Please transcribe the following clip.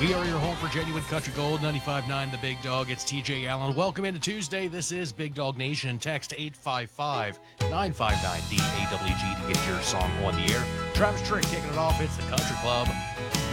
We are your home for genuine country gold, 95.9 The Big Dog. It's TJ Allen. Welcome into Tuesday. This is Big Dog Nation. Text 855-959-DAWG to get your song on the air. Travis Trick kicking it off. It's the Country Club.